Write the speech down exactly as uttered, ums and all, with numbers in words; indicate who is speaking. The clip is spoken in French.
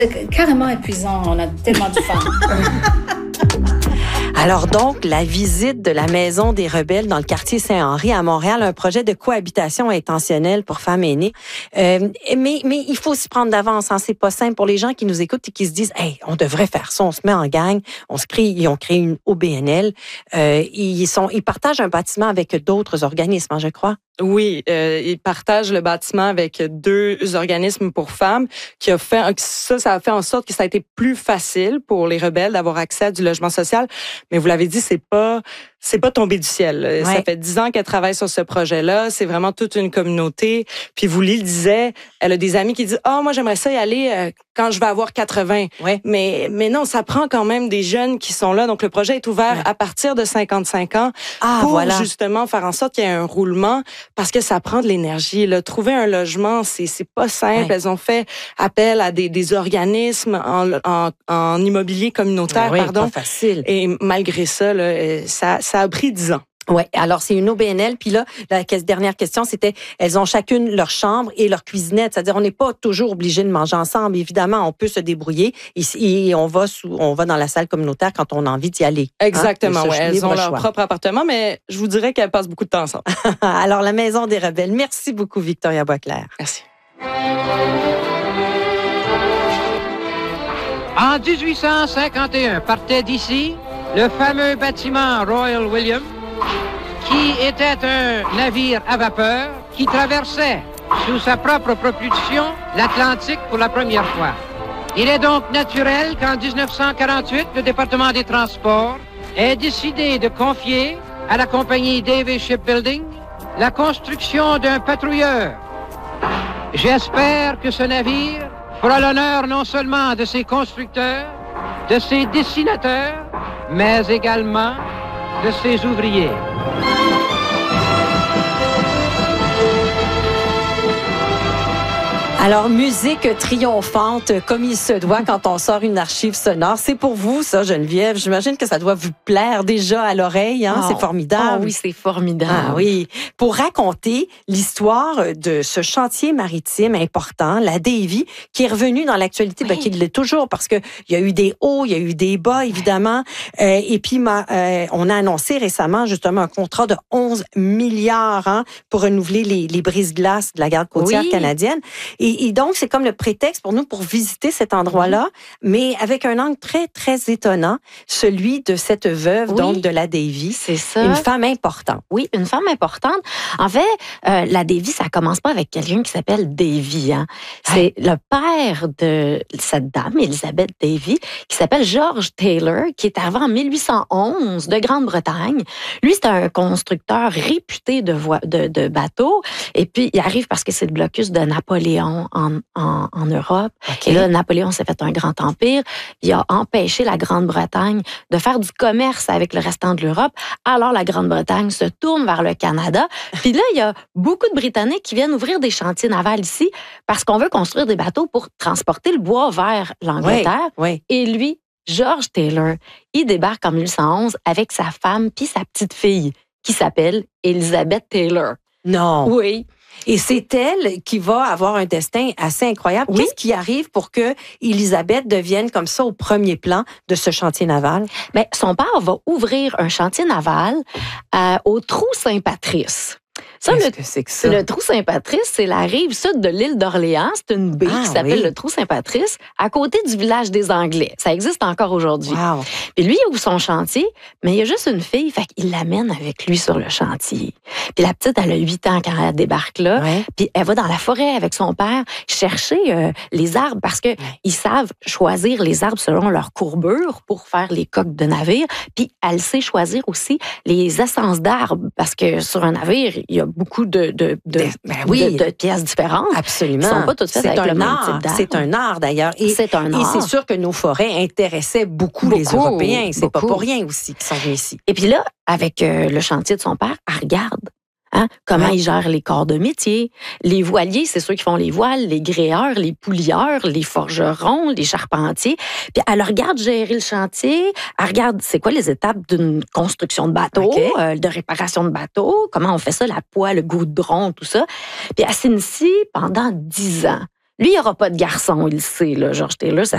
Speaker 1: C'est carrément épuisant, on a tellement de fun.
Speaker 2: Alors donc, la visite de la Maison des Rebelles dans le quartier Saint-Henri à Montréal, un projet de cohabitation intentionnelle pour femmes aînées. Euh, mais, mais il faut s'y prendre d'avance, hein. C'est pas simple pour les gens qui nous écoutent et qui se disent « Hey, on devrait faire ça, on se met en gang, on se crée, ils ont créé une O B N L. Euh, ils, sont, ils partagent un bâtiment avec d'autres organismes, hein, je crois.
Speaker 3: Oui, euh, ils partagent le bâtiment avec deux organismes pour femmes qui a fait ça, ça a fait en sorte que ça a été plus facile pour les rebelles d'avoir accès à du logement social. Mais vous l'avez dit, c'est pas c'est pas tombé du ciel. Ouais. Ça fait dix ans qu'elle travaille sur ce projet-là. C'est vraiment toute une communauté. Puis vous le disait, elle a des amis qui disent ah oh, moi j'aimerais ça y aller euh, quand je vais avoir quatre-vingts. Ouais. Mais mais non, ça prend quand même des jeunes qui sont là. Donc le projet est ouvert ouais. à partir de cinquante-cinq ans
Speaker 2: ah,
Speaker 3: pour
Speaker 2: voilà.
Speaker 3: justement faire en sorte qu'il y ait un roulement parce que ça prend de l'énergie. Là. Trouver un logement, c'est c'est pas simple. Ouais. Elles ont fait appel à des des organismes en en, en immobilier communautaire,
Speaker 2: oui,
Speaker 3: pardon.
Speaker 2: Pas facile.
Speaker 3: Et malgré ça, là, ça ça a pris dix ans.
Speaker 2: Oui, alors c'est une O B N L. Puis là, la dernière question, c'était, elles ont chacune leur chambre et leur cuisinette. C'est-à-dire, on n'est pas toujours obligé de manger ensemble. Évidemment, on peut se débrouiller et, et on va sous, on va dans la salle communautaire quand on a envie d'y aller.
Speaker 3: Exactement, hein? Oui. Elles ont leur
Speaker 2: choix.
Speaker 3: propre appartement, mais je vous dirais qu'elles passent beaucoup de temps ensemble.
Speaker 2: Alors, la Maison des Rebelles. Merci beaucoup, Victoria Boisclair.
Speaker 3: Merci.
Speaker 4: En dix-huit cent cinquante et un, partait d'ici le fameux bâtiment Royal William, qui était un navire à vapeur qui traversait sous sa propre propulsion l'Atlantique pour la première fois. Il est donc naturel qu'en dix-neuf cent quarante-huit, le département des Transports ait décidé de confier à la compagnie Davis Shipbuilding la construction d'un patrouilleur. J'espère que ce navire fera l'honneur non seulement de ses constructeurs, de ses dessinateurs, mais également de ses ouvriers.
Speaker 2: Alors, musique triomphante, comme il se doit quand on sort une archive sonore. C'est pour vous, ça, Geneviève. J'imagine que ça doit vous plaire déjà à l'oreille. Hein? Oh, c'est formidable.
Speaker 5: Ah oui, c'est formidable.
Speaker 2: Ah oui. Pour raconter l'histoire de ce chantier maritime important, la Davy, qui est revenu dans l'actualité, oui. ben, qui l'est toujours, parce qu'il y a eu des hauts, il y a eu des bas, évidemment. Euh, et puis, ma, euh, on a annoncé récemment, justement, un contrat de onze milliards hein, pour renouveler les, les brises-glaces de la garde côtière oui. canadienne. Et Et, et donc, c'est comme le prétexte pour nous pour visiter cet endroit-là, mmh. mais avec un angle très, très étonnant, celui de cette veuve, oui. donc de la Davy.
Speaker 5: C'est ça.
Speaker 2: Une femme importante.
Speaker 5: Oui, une femme importante. En fait, euh, la Davy, ça commence pas avec quelqu'un qui s'appelle Davy. Hein. C'est ah. le père de cette dame, Elizabeth Davy, qui s'appelle George Taylor, qui est arrivé en mille huit cent onze de Grande-Bretagne. Lui, c'est un constructeur réputé de, vo- de, de bateaux. Et puis, il arrive parce que c'est le blocus de Napoléon En, en, en Europe. Okay. Et là, Napoléon s'est fait un grand empire. Il a empêché la Grande-Bretagne de faire du commerce avec le restant de l'Europe. Alors, la Grande-Bretagne se tourne vers le Canada. Puis là, il y a beaucoup de Britanniques qui viennent ouvrir des chantiers navals ici parce qu'on veut construire des bateaux pour transporter le bois vers l'Angleterre.
Speaker 2: Oui, oui.
Speaker 5: Et lui, George Taylor, il débarque en mille huit cent onze avec sa femme puis sa petite fille qui s'appelle Elizabeth Taylor.
Speaker 2: Non.
Speaker 5: Oui.
Speaker 2: Et c'est elle qui va avoir un destin assez incroyable. Oui. Qu'est-ce qui arrive pour que Élisabeth devienne comme ça au premier plan de ce chantier naval?
Speaker 5: Bien, son père va ouvrir un chantier naval euh, au Trou Saint-Patrice. Ça,
Speaker 2: Qu'est-ce
Speaker 5: le,
Speaker 2: que c'est que ça?
Speaker 5: Le Trou Saint-Patrice, c'est la rive sud de l'île d'Orléans. C'est une baie ah, qui s'appelle oui. le Trou Saint-Patrice, à côté du village des Anglais. Ça existe encore aujourd'hui.
Speaker 2: Wow.
Speaker 5: Puis lui, il ouvre son chantier, mais il y a juste une fille, fait qu'il l'amène avec lui sur le chantier. Puis la petite, elle a huit ans quand elle débarque là. Ouais. Puis elle va dans la forêt avec son père chercher euh, les arbres parce que ouais. ils savent choisir les arbres selon leur courbure pour faire les coques de navire. Puis elle sait choisir aussi les essences d'arbres parce que sur un navire, il y a beaucoup de, de, de,
Speaker 2: ben oui.
Speaker 5: de, de pièces différentes.
Speaker 2: Absolument.
Speaker 5: Ils sont pas toutes faites
Speaker 2: c'est
Speaker 5: avec
Speaker 2: un
Speaker 5: le même
Speaker 2: art.
Speaker 5: type d'arbre.
Speaker 2: C'est un art, d'ailleurs. Et,
Speaker 5: c'est un art.
Speaker 2: Et c'est sûr que nos forêts intéressaient beaucoup, beaucoup les Européens. C'est beaucoup. Pas pour rien aussi qu'ils sont venus ici.
Speaker 5: Et puis là, avec euh, le chantier de son père, elle regarde. Hein? Comment ouais. ils gèrent les corps de métier. Les voiliers, c'est ceux qui font les voiles, les gréeurs, les poulieurs, les forgerons, les charpentiers. Puis elle regarde gérer le chantier, elle regarde c'est quoi les étapes d'une construction de bateau, okay. euh, de réparation de bateau, comment on fait ça, la poêle, le goudron, tout ça. Puis elle s'initie pendant dix ans. Lui, il n'y aura pas de garçon, il le sait, là, George Taylor, ça